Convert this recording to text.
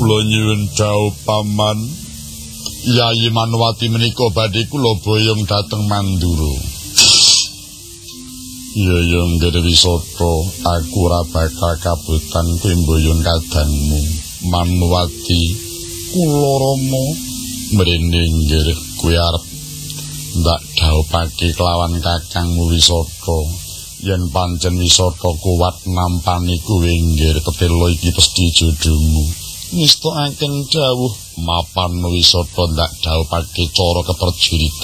Kula nyuwun dawuh paman. Yayi Manwati menika badhe kula boyong dhateng Mandura. Ya Nggih Wisata, aku ora bakal kabutan kowe mboyong kadangmu. Manwati, kula Rama mrene nggih kowe arep ndak dhawuhake kelawan kakangmu Wisata. Yen pancen Wisata kuwat nampani kowe nggih ketelo iki pesthi jodohmu. Ngestokaken dawuh mapan Wisata ndak dhawuhake cara keprajuritan.